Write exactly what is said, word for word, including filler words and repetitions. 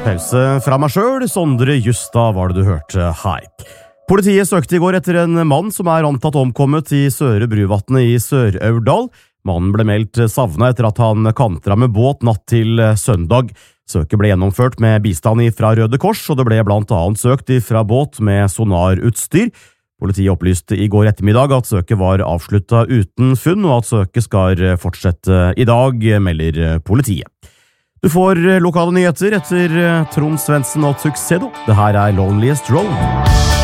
Pause fra meg selv, Sondre Justad var det du hørte her. Politiet søkte i går etter en mann som er antatt omkommet i Søre Bruvatnet i Sør-Aurdal. Mannen ble meldt savnet etter at han kantra med båt natt til søndag. Søket ble gjennomført med bistand fra Røde Kors, og det ble blant annet søkt fra båt med sonarutstyr. Politiet opplyste i går ettermiddag at søket var avsluttet uten funn, og at søket skal fortsette i dag, melder politiet. Du får lokale nyheter etter Trond Svendsen og Tuxedo. Det her er Loneliest Road.